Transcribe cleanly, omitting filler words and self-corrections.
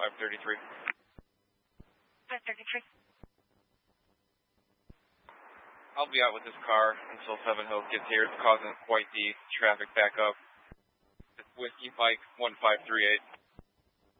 533. 533. I'll be out with this car until Seven Hills gets here. It's causing quite the traffic backup. It's Whiskey Pike 1538.